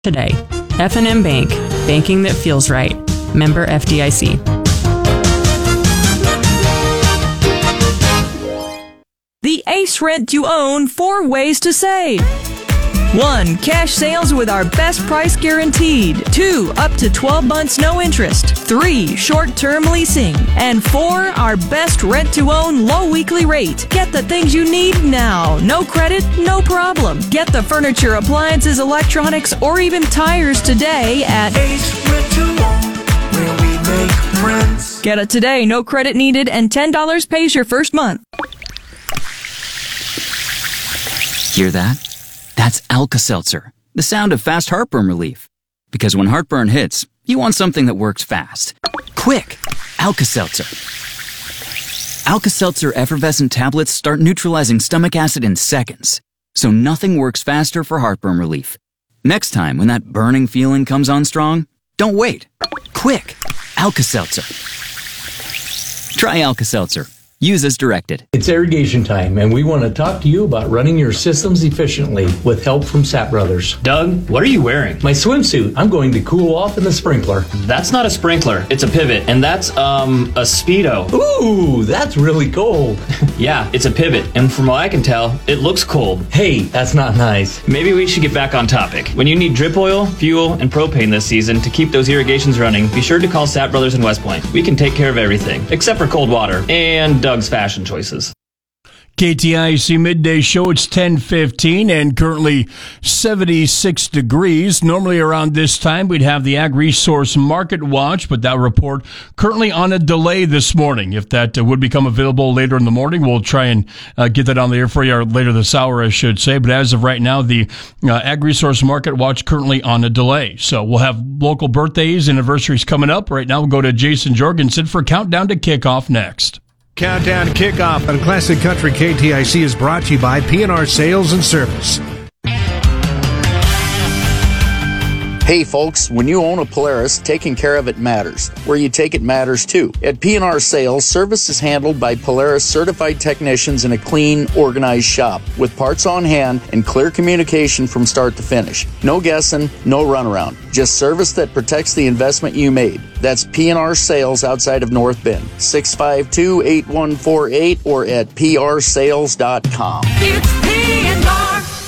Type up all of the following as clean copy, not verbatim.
today. F&M Bank, banking that feels right. Member FDIC. The Ace Rent-to-Own 4 ways to save. 1. Cash sales with our best price guaranteed. 2. Up to 12 months no interest. 3. Short-term leasing. And 4. Our best rent-to-own low weekly rate. Get the things you need now. No credit, no problem. Get the furniture, appliances, electronics, or even tires today at Ace Rent-to-Own, where we make friends. Get it today, no credit needed, and $10 pays your first month. Hear that? That's Alka-Seltzer, the sound of fast heartburn relief. Because when heartburn hits, you want something that works fast. Quick! Alka-Seltzer. Alka-Seltzer effervescent tablets start neutralizing stomach acid in seconds. So nothing works faster for heartburn relief. Next time when that burning feeling comes on strong, don't wait. Quick! Alka-Seltzer. Try Alka-Seltzer. Use as directed. It's irrigation time, and we want to talk to you about running your systems efficiently with help from Sapp Brothers. Doug, what are you wearing? My swimsuit. I'm going to cool off in the sprinkler. That's not a sprinkler. It's a pivot, and that's, a Speedo. Ooh, that's really cold. Yeah, it's a pivot, and from what I can tell, it looks cold. Hey, that's not nice. Maybe we should get back on topic. When you need drip oil, fuel, and propane this season to keep those irrigations running, be sure to call Sapp Brothers in West Point. We can take care of everything, except for cold water and Doug's fashion choices. KTIC Midday Show, it's 10:15 and currently 76 degrees. Normally around this time, we'd have the Ag Resource Market Watch, but that report currently on a delay this morning. If that would become available later in the morning, we'll try and get that on the air for you, or later this hour, I should say. But as of right now, the Ag Resource Market Watch currently on a delay. So we'll have local birthdays, anniversaries coming up. Right now, we'll go to Jason Jorgensen for Countdown to Kickoff next. Countdown to Kickoff on Classic Country KTIC is brought to you by P&R Sales and Service. Hey folks, when you own a Polaris, taking care of it matters. Where you take it matters too. At P&R Sales, service is handled by Polaris certified technicians in a clean, organized shop with parts on hand and clear communication from start to finish. No guessing, no runaround. Just service that protects the investment you made. That's P&R Sales outside of North Bend. 652-8148 or at prsales.com. It's P&R.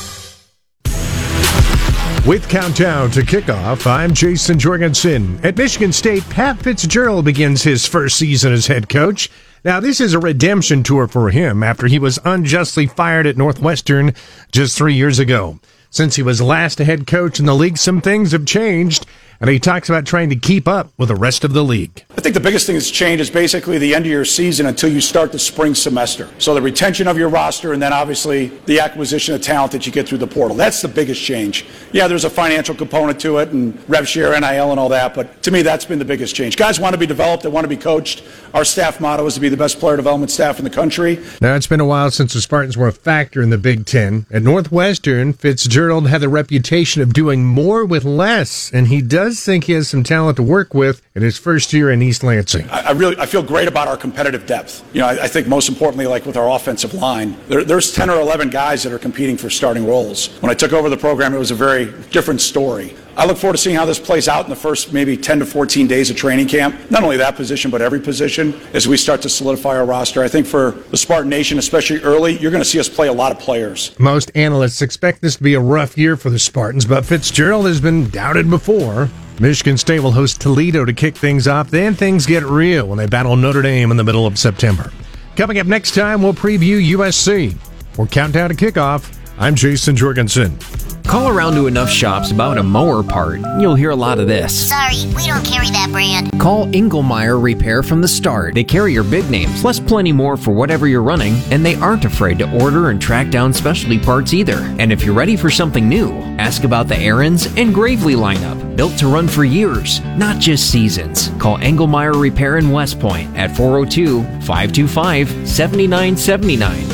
With Countdown to Kickoff, I'm Jason Jorgensen. At Michigan State, Pat Fitzgerald begins his first season as head coach. Now, this is a redemption tour for him after he was unjustly fired at Northwestern just 3 years ago. Since he was last a head coach in the league, some things have changed, and he talks about trying to keep up with the rest of the league. I think the biggest thing that's changed is basically the end of your season until you start the spring semester. So the retention of your roster and then obviously the acquisition of talent that you get through the portal. That's the biggest change. Yeah, there's a financial component to it and rev share, NIL and all that, but to me that's been the biggest change. Guys want to be developed, they want to be coached. Our staff motto is to be the best player development staff in the country. Now, it's been a while since the Spartans were a factor in the Big Ten. At Northwestern, Fitzgerald had the reputation of doing more with less, and he does think he has some talent to work with in his first year in East Lansing. I feel great about our competitive depth. You know, I think most importantly, like with our offensive line, there's 10 or 11 guys that are competing for starting roles. When I took over the program, it was a very different story. I look forward to seeing how this plays out in the first maybe 10 to 14 days of training camp. Not only that position, but every position as we start to solidify our roster. I think for the Spartan Nation, especially early, you're going to see us play a lot of players. Most analysts expect this to be a rough year for the Spartans, but Fitzgerald has been doubted before. Michigan State will host Toledo to kick things off. Then things get real when they battle Notre Dame in the middle of September. Coming up next time, we'll preview USC. For Countdown to Kickoff, I'm Jason Jorgensen. Call around to enough shops about a mower part, you'll hear a lot of this. Sorry, we don't carry that brand. Call Engelmeyer Repair from the start. They carry your big names, plus plenty more for whatever you're running, and they aren't afraid to order and track down specialty parts either. And if you're ready for something new, ask about the Aaron's and Gravely lineup, built to run for years, not just seasons. Call Engelmeyer Repair in West Point at 402-525-7979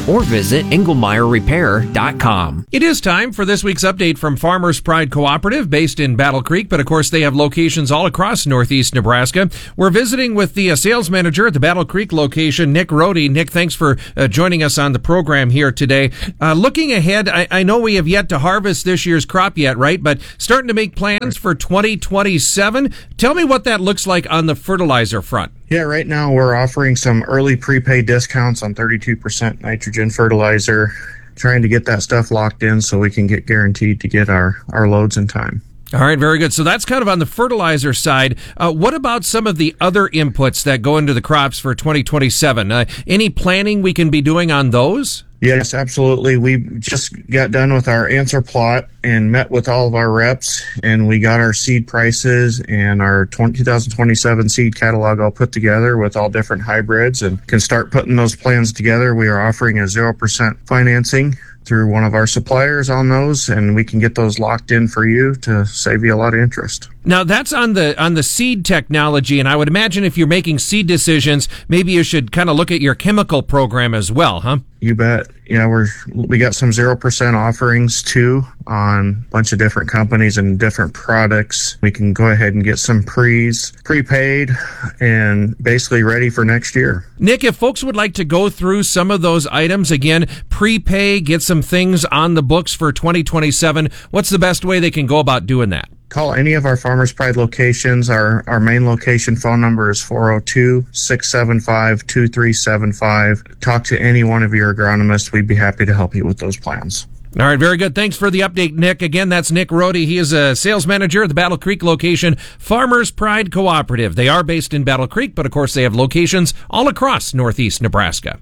or visit EnglemeyerRepair.com. It is time for this week's update from Farmers Pride Cooperative, based in Battle Creek, but of course they have locations all across northeast Nebraska. We're visiting with the sales manager at the Battle Creek location, Nick Rohde. Nick, thanks for joining us on the program here today. Looking ahead, I know we have yet to harvest this year's crop yet, right? But starting to make plans for 2027. Tell me what that looks like on the fertilizer front. Yeah, right now we're offering some early prepaid discounts on 32% nitrogen fertilizer, trying to get that stuff locked in so we can get guaranteed to get our loads in time. All right, very good. So that's kind of on the fertilizer side. What about some of the other inputs that go into the crops for 2027? Any planning we can be doing on those? Yes, absolutely. We just got done with our answer plot and met with all of our reps, and we got our seed prices and our 2027 seed catalog all put together with all different hybrids and can start putting those plans together. We are offering a 0% financing through one of our suppliers on those, and we can get those locked in for you to save you a lot of interest. Now that's on the seed technology, and I would imagine if you're making seed decisions, maybe you should kind of look at your chemical program as well, huh? You bet. Yeah, we got some 0% offerings too on a bunch of different companies and different products. We can go ahead and get some prepaid and basically ready for next year. Nick, if folks would like to go through some of those items again, prepay, get some things on the books for 2027, what's the best way they can go about doing that? Call any of our Farmers Pride locations. Our main location phone number is 402-675-2375. Talk to any one of your agronomists. We'd be happy to help you with those plans. All right, very good. Thanks for the update, Nick. Again, that's Nick Rohde. He is a sales manager at the Battle Creek location, Farmers Pride Cooperative. They are based in Battle Creek, but of course they have locations all across northeast Nebraska.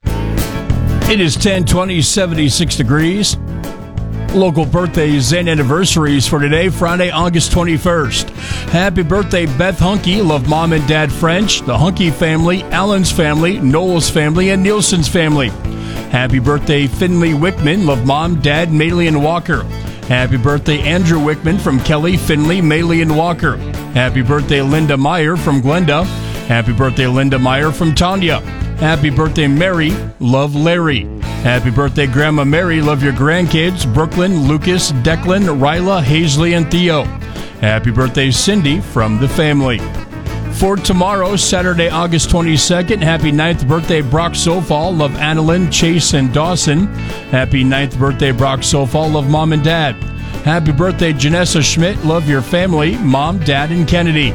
It is 10:20, 76 degrees. Local birthdays and anniversaries for today, Friday, August 21st. Happy birthday, Beth Hunke. Love Mom and Dad French, the Hunke family, Allen's family, Knowles family, and Nielsen's family. Happy birthday, Finley Wickman. Love Mom, Dad, Maley, and Walker. Happy birthday, Andrew Wickman from Kelly, Finley, Maley, and Walker. Happy birthday, Linda Meyer from Glenda. Happy birthday, Linda Meyer from Tanya. Happy birthday, Mary. Love Larry. Happy birthday, Grandma Mary. Love your grandkids, Brooklyn, Lucas, Declan, Ryla, Hazley, and Theo. Happy birthday, Cindy from the family. For tomorrow, Saturday, August 22nd, happy 9th birthday, Brock Sofall. Love Annalyn, Chase, and Dawson. Happy 9th birthday, Brock Sofall. Love Mom and Dad. Happy birthday, Janessa Schmidt. Love your family, Mom, Dad, and Kennedy.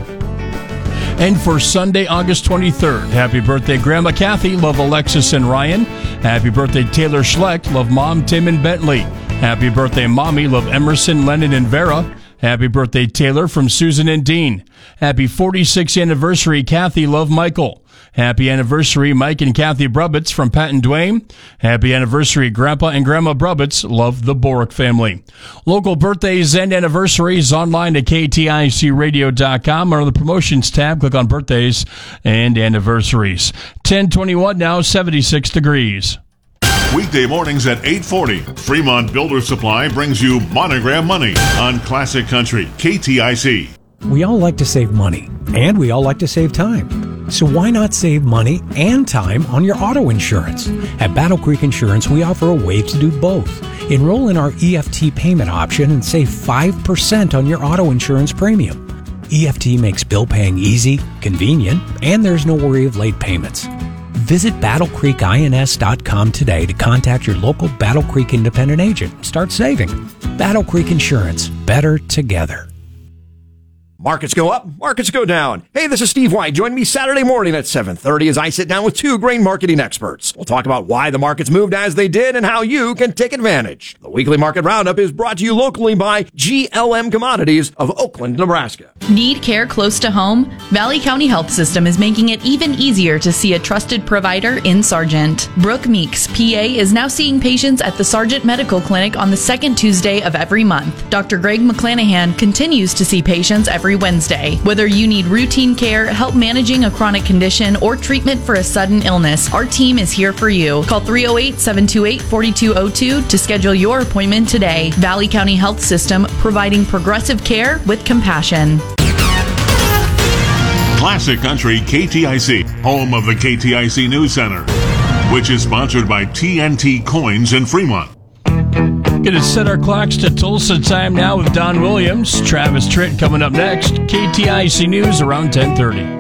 And for Sunday, August 23rd, happy birthday, Grandma Kathy. Love Alexis and Ryan. Happy birthday, Taylor Schleck. Love Mom, Tim, and Bentley. Happy birthday, Mommy. Love Emerson, Lennon, and Vera. Happy birthday, Taylor, from Susan and Dean. Happy 46th anniversary, Kathy. Love Michael. Happy anniversary, Mike and Kathy Brubbitz from Pat and Dwayne. Happy anniversary, Grandpa and Grandma Brubbitz. Love the Borick family. Local birthdays and anniversaries online at KTICradio.com. Under the promotions tab, click on birthdays and anniversaries. 10:21 now, 76 degrees. Weekday mornings at 8:40, Fremont Builder Supply brings you Monogram Money on Classic Country, KTIC. We all like to save money, and we all like to save time. So why not save money and time on your auto insurance? At Battle Creek Insurance, we offer a way to do both. Enroll in our EFT payment option and save 5% on your auto insurance premium. EFT makes bill paying easy, convenient, and there's no worry of late payments. Visit BattleCreekINS.com today to contact your local Battle Creek independent agent. Start saving. Battle Creek Insurance. Better together. Markets go up, markets go down. Hey, this is Steve White. Join me Saturday morning at 7:30 as I sit down with two grain marketing experts. We'll talk about why the markets moved as they did and how you can take advantage. The weekly market roundup is brought to you locally by GLM Commodities of Oakland, Nebraska. Need care close to home? Valley County Health System is making it even easier to see a trusted provider in Sargent. Brooke Meeks, PA, is now seeing patients at the Sargent Medical Clinic on the second Tuesday of every month. Dr. Greg McClanahan continues to see patients every Wednesday. Whether you need routine care, help managing a chronic condition, or treatment for a sudden illness, our team is here for you. Call 308-728-4202 to schedule your appointment today. Valley County Health System, providing progressive care with compassion. Classic Country, KTIC, home of the KTIC News Center. which is sponsored by TNT Coins in Fremont. Going to set our clocks to Tulsa time now with Don Williams. Travis Tritt coming up next. KTIC News around 10:30.